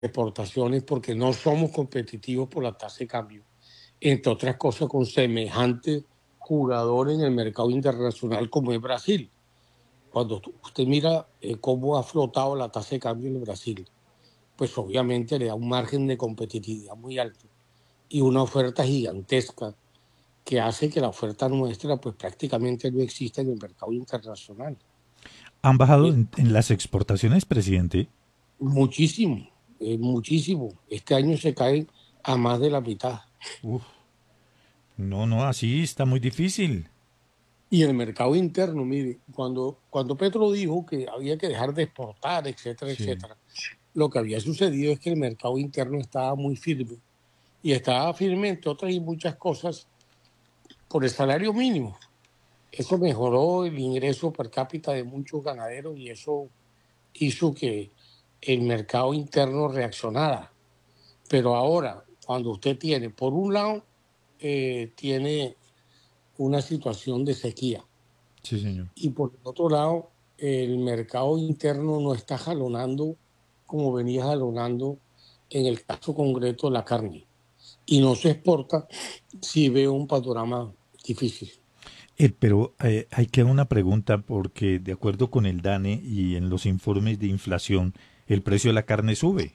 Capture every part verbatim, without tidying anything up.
exportaciones porque no somos competitivos por la tasa de cambio, entre otras cosas con semejante jugador en el mercado internacional como es Brasil. Cuando usted mira eh, cómo ha flotado la tasa de cambio en Brasil, pues obviamente le da un margen de competitividad muy alto y una oferta gigantesca que hace que la oferta nuestra pues prácticamente no exista en el mercado internacional. ¿Han bajado Eh, en, en las exportaciones, presidente? muchísimo, eh, muchísimo. Este año se cae a más de la mitad. Uf, no, no, así está muy difícil. Y el mercado interno, mire, cuando, cuando Petro dijo que había que dejar de exportar, etcétera, Sí. etcétera, lo que había sucedido es que el mercado interno estaba muy firme. Y estaba firme, entre otras y muchas cosas, por el salario mínimo. Eso mejoró el ingreso per cápita de muchos ganaderos y eso hizo que el mercado interno reaccionara. Pero ahora, cuando usted tiene, por un lado, eh, tiene una situación de sequía Sí, señor. y por el otro lado, el mercado interno no está jalonando como venía jalonando en el caso concreto de la carne. Y no se exporta, si veo un panorama difícil. Eh, pero eh, hay que una pregunta porque de acuerdo con el DANE y en los informes de inflación, el precio de la carne sube.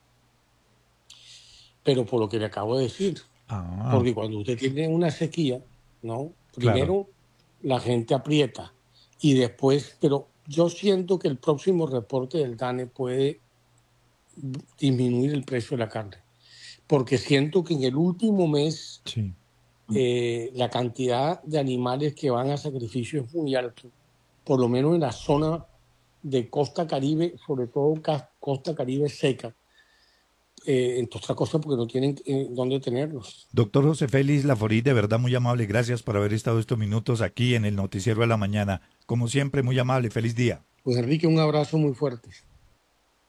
Pero por lo que le acabo de decir, Ah, porque cuando usted tiene una sequía, ¿no? claro. Primero la gente aprieta y después, pero yo siento que el próximo reporte del DANE puede disminuir el precio de la carne, porque siento que en el último mes Sí. eh, la cantidad de animales que van a sacrificio es muy alto, por lo menos en la zona de Costa Caribe, sobre todo Costa Caribe seca, eh, entre otras cosas porque no tienen eh, dónde tenerlos. Doctor José Félix Laforí, de verdad muy amable. Gracias por haber estado estos minutos aquí en el Noticiero de la Mañana. Como siempre, muy amable. Feliz día. Pues Enrique, un abrazo muy fuerte.